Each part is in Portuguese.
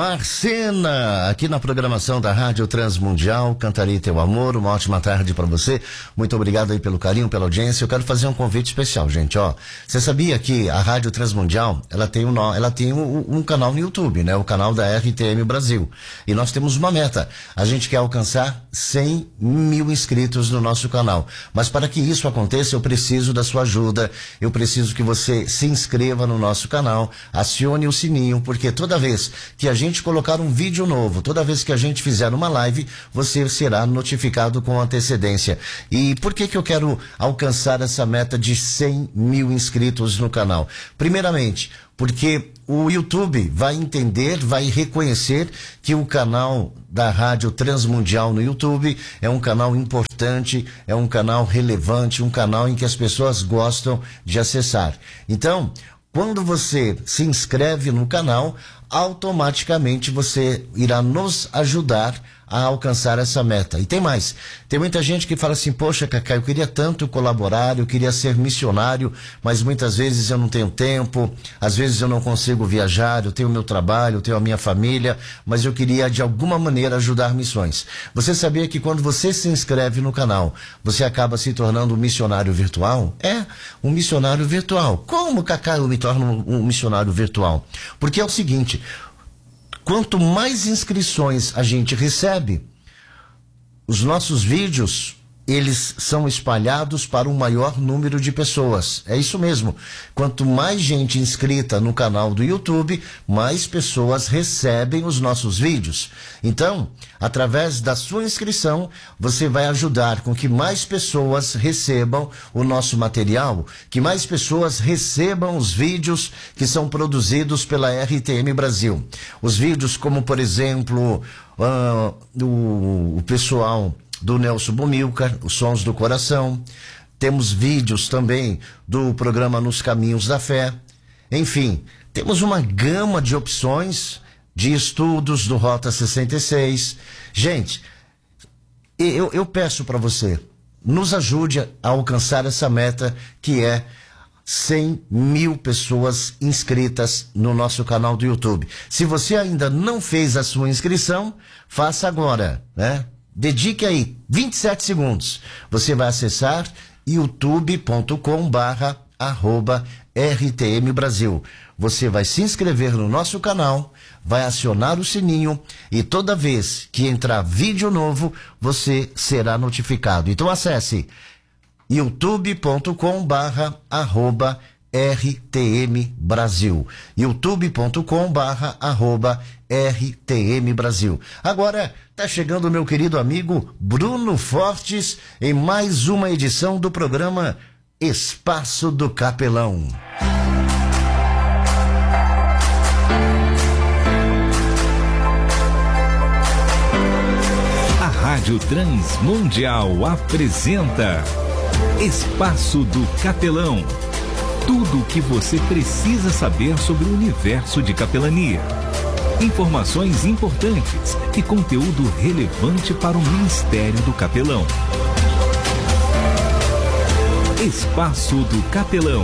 Marcena, aqui na programação da Rádio Transmundial, Cantarei Teu Amor, uma ótima tarde para você. Muito obrigado aí pelo carinho, pela audiência. Eu quero fazer um convite especial, gente, ó. Você sabia que a Rádio Transmundial, ela tem um canal no YouTube, né? O canal da RTM Brasil. E nós temos uma meta. A gente quer alcançar 100 mil inscritos no nosso canal. Mas para que isso aconteça, eu preciso da sua ajuda. Eu preciso que você se inscreva no nosso canal, acione o sininho, porque toda vez que a gente colocar um vídeo novo, toda vez que a gente fizer uma live, você será notificado com antecedência. E por que eu quero alcançar essa meta de 100 mil inscritos no canal? Primeiramente, porque o YouTube vai entender, vai reconhecer que o canal da Rádio Transmundial no YouTube é um canal importante, é um canal relevante, um canal em que as pessoas gostam de acessar. Então, quando você se inscreve no canal, automaticamente você irá nos ajudar a alcançar essa meta. E tem mais, tem muita gente que fala assim, poxa, Cacá, eu queria tanto colaborar, eu queria ser missionário, mas muitas vezes eu não tenho tempo, às vezes eu não consigo viajar, eu tenho meu trabalho, eu tenho a minha família, mas eu queria de alguma maneira ajudar missões. Você sabia que quando você se inscreve no canal, você acaba se tornando um missionário virtual? É, um missionário virtual. Como, Cacá, eu me torno um missionário virtual? Porque é o seguinte, quanto mais inscrições a gente recebe, os nossos vídeos, eles são espalhados para um maior número de pessoas. É isso mesmo. Quanto mais gente inscrita no canal do YouTube, mais pessoas recebem os nossos vídeos. Então, através da sua inscrição, você vai ajudar com que mais pessoas recebam o nosso material, que mais pessoas recebam os vídeos que são produzidos pela RTM Brasil. Os vídeos como, por exemplo, o pessoal do Nelson Bumilcar, Os Sons do Coração. Temos vídeos também do programa Nos Caminhos da Fé. Enfim, temos uma gama de opções de estudos do Rota 66. Gente, eu peço para você, nos ajude a alcançar essa meta que é 100 mil pessoas inscritas no nosso canal do YouTube. Se você ainda não fez a sua inscrição, faça agora, né? Dedique aí 27 segundos. Você vai acessar youtube.com/RTM Brasil. Você vai se inscrever no nosso canal, vai acionar o sininho e toda vez que entrar vídeo novo, você será notificado. Então acesse youtube.com/RTM Brasil. youtube.com/RTM Brasil. Agora tá chegando o meu querido amigo Bruno Fortes em mais uma edição do programa Espaço do Capelão. A Rádio Transmundial apresenta Espaço do Capelão. Tudo o que você precisa saber sobre o universo de capelania. Informações importantes e conteúdo relevante para o Ministério do Capelão. Espaço do Capelão.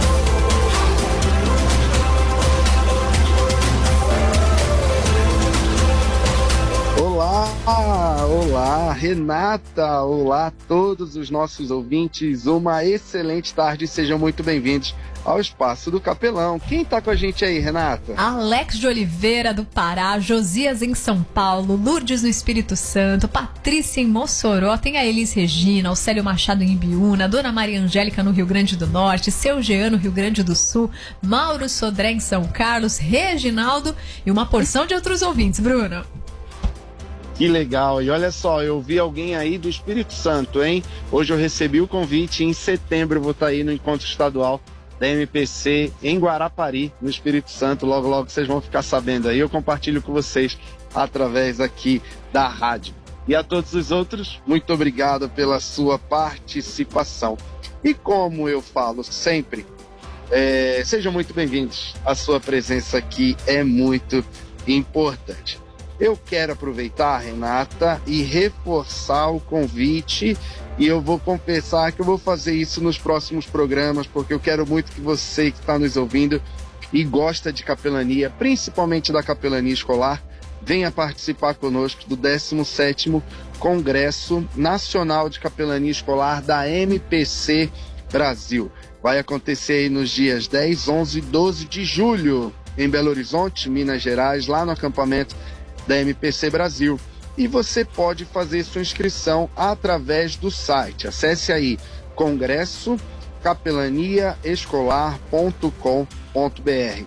Olá, Renata, olá a todos os nossos ouvintes, uma excelente tarde, sejam muito bem-vindos ao Espaço do Capelão. Quem tá com a gente aí, Renata? Alex de Oliveira, do Pará, Josias em São Paulo, Lourdes no Espírito Santo, Patrícia em Mossoró, tem a Elis Regina, o Célio Machado em Ibiúna, Dona Maria Angélica no Rio Grande do Norte, Seu Jean no Rio Grande do Sul, Mauro Sodré em São Carlos, Reginaldo e uma porção de outros ouvintes, Bruno. Que legal, e olha só, eu vi alguém aí do Espírito Santo, hein? Hoje eu recebi o convite, em setembro eu vou estar aí no encontro estadual da MPC em Guarapari, no Espírito Santo, logo logo vocês vão ficar sabendo aí, eu compartilho com vocês através aqui da rádio. E a todos os outros, muito obrigado pela sua participação. E como eu falo sempre, sejam muito bem-vindos, a sua presença aqui é muito importante. Eu quero aproveitar, Renata, e reforçar o convite, e eu vou confessar que eu vou fazer isso nos próximos programas, porque eu quero muito que você que está nos ouvindo e gosta de capelania, principalmente da capelania escolar, venha participar conosco do 17º Congresso Nacional de Capelania Escolar da MPC Brasil. Vai acontecer aí nos dias 10, 11 e 12 de julho, em Belo Horizonte, Minas Gerais, lá no acampamento da MPC Brasil. E você pode fazer sua inscrição através do site. Acesse aí congressocapelaniaescolar.com.br,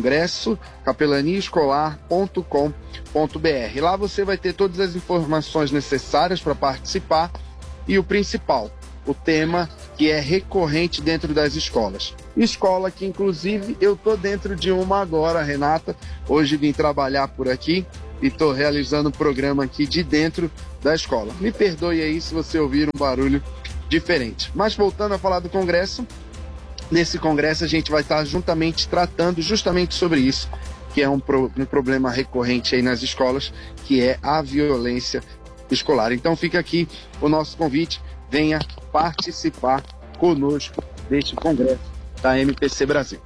congressocapelaniaescolar.com.br. Lá você vai ter todas as informações necessárias para participar e o principal, o tema que é recorrente dentro das escolas. Escola que, inclusive, eu tô dentro de uma agora, Renata. Hoje vim trabalhar por aqui e estou realizando um programa aqui de dentro da escola. Me perdoe aí se você ouvir um barulho diferente. Mas voltando a falar do congresso, nesse congresso a gente vai estar juntamente tratando justamente sobre isso, que é um problema recorrente aí nas escolas, que é a violência escolar. Então fica aqui o nosso convite, venha participar conosco deste congresso da MPC Brasil.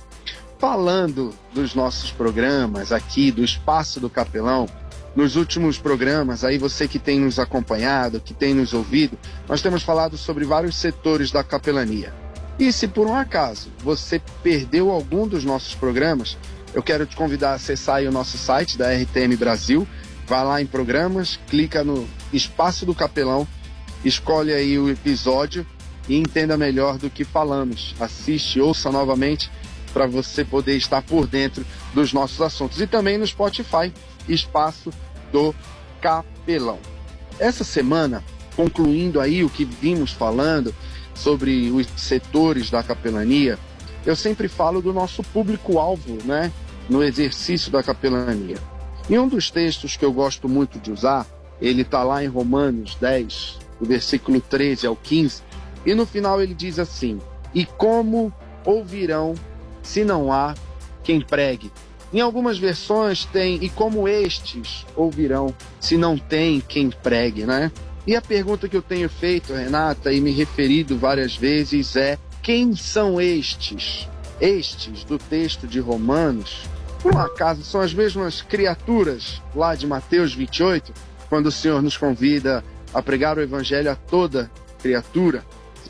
Falando dos nossos programas aqui, do Espaço do Capelão, nos últimos programas, aí você que tem nos acompanhado, que tem nos ouvido, nós temos falado sobre vários setores da capelania. E se por um acaso você perdeu algum dos nossos programas, eu quero te convidar a acessar aí o nosso site da RTM Brasil, vai lá em programas, clica no Espaço do Capelão, escolhe aí o episódio e entenda melhor do que falamos. Assiste, ouça novamente para você poder estar por dentro dos nossos assuntos. E também no Spotify, Espaço do Capelão. Essa semana, concluindo aí o que vimos falando sobre os setores da capelania, eu sempre falo do nosso público-alvo, né, no exercício da capelania. E um dos textos que eu gosto muito de usar, ele está lá em Romanos 10, do versículo 13 ao 15, e no final ele diz assim: e como ouvirão se não há quem pregue? Em algumas versões tem, e como estes ouvirão se não tem quem pregue, né? E a pergunta que eu tenho feito, Renata, e me referido várias vezes é: quem são estes? Estes do texto de Romanos, por um acaso, são as mesmas criaturas lá de Mateus 28, quando o Senhor nos convida a pregar o evangelho a toda criatura?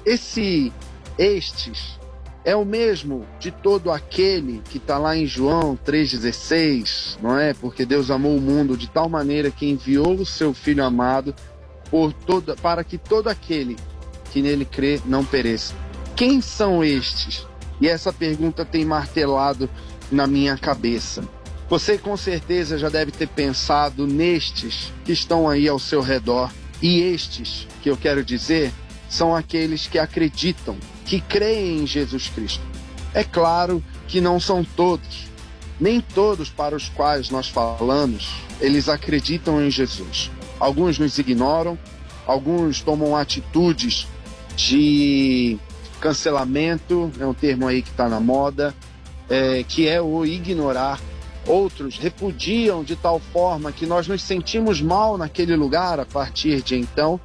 Estes é o mesmo de todo aquele que está lá em João 3,16, não é? Porque Deus amou o mundo de tal maneira que enviou o seu Filho amado para que todo aquele que nele crê não pereça. Quem são estes? E essa pergunta tem martelado na minha cabeça. Você com certeza já deve ter pensado nestes que estão aí ao seu redor. E estes, que eu quero dizer, são aqueles que acreditam, que creem em Jesus Cristo. É claro que não são todos, nem todos para os quais nós falamos, eles acreditam em Jesus. Alguns nos ignoram, alguns tomam atitudes de cancelamento, é um termo aí que está na moda, que é o ignorar. Outros repudiam de tal forma que nós nos sentimos mal naquele lugar a partir de então,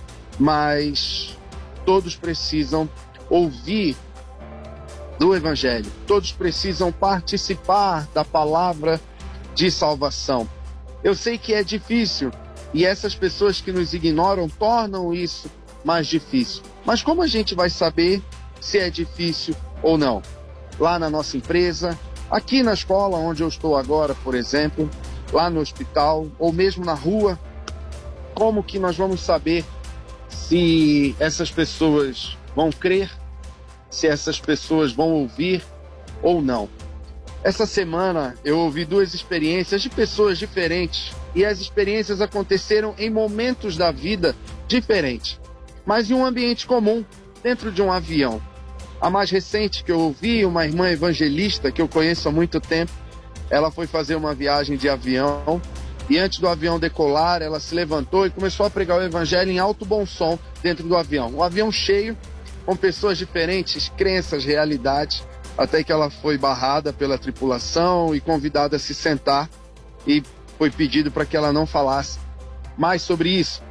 mas todos precisam ouvir do Evangelho, todos precisam participar da palavra de salvação. Eu sei que é difícil e essas pessoas que nos ignoram tornam isso mais difícil. Mas como a gente vai saber se é difícil ou não? Lá na nossa empresa, aqui na escola onde eu estou agora, por exemplo, lá no hospital ou mesmo na rua, como que nós vamos saber se essas pessoas vão crer, se essas pessoas vão ouvir ou não? Essa semana eu ouvi 2 experiências de pessoas diferentes e as experiências aconteceram em momentos da vida diferentes, mas em um ambiente comum, dentro de um avião. A mais recente que eu ouvi, uma irmã evangelista que eu conheço há muito tempo, ela foi fazer uma viagem de avião e antes do avião decolar, ela se levantou e começou a pregar o evangelho em alto bom som dentro do avião. Um avião cheio, com pessoas diferentes, crenças, realidades, até que ela foi barrada pela tripulação e convidada a se sentar e foi pedido para que ela não falasse mais sobre isso.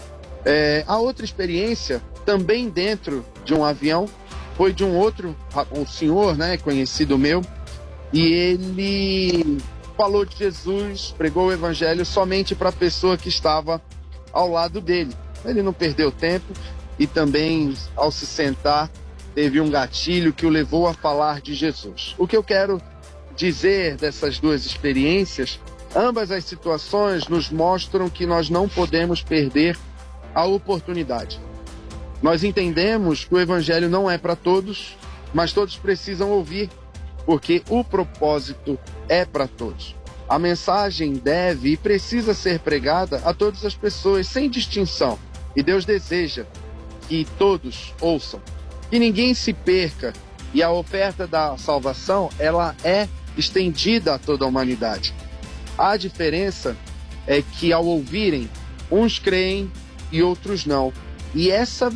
A outra experiência, também dentro de um avião, foi de um outro, um senhor, né, conhecido meu, e ele falou de Jesus, pregou o evangelho somente para a pessoa que estava ao lado dele. Ele não perdeu tempo e também, ao se sentar, teve um gatilho que o levou a falar de Jesus. O que eu quero dizer dessas duas experiências, ambas as situações nos mostram que nós não podemos perder a oportunidade. Nós entendemos que o evangelho não é para todos, mas todos precisam ouvir, porque o propósito é para todos. A mensagem deve e precisa ser pregada a todas as pessoas, sem distinção. E Deus deseja que todos ouçam, que ninguém se perca. E a oferta da salvação, ela é estendida a toda a humanidade. A diferença é que, ao ouvirem, uns creem e outros não. E essa